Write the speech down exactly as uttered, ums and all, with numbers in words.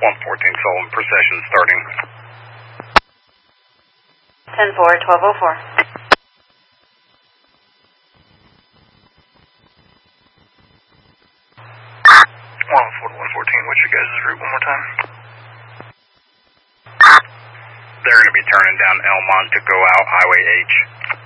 one fourteen Sullivan, procession starting. ten four, twelve oh four. one four to one fourteen, what's your guys' route one more time? They're going to be turning down Elmont to go out Highway H.